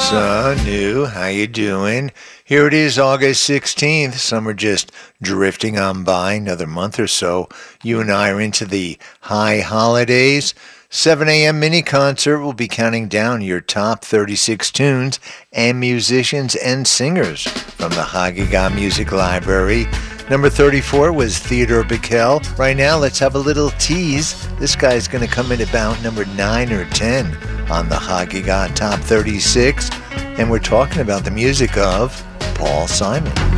Sanu, how you doing? Here it is, August 16th. Summer just drifting on by, another month or so. You and I are into the high holidays. 7 a.m. mini concert will be counting down your top 36 tunes and musicians and singers from the Hagiga Music Library. Number 34 was Theodore Bikel. Right now, let's have a little tease. This guy's going to come in about number 9 or 10 on the Hagiga Top 36. And we're talking about the music of Paul Simon.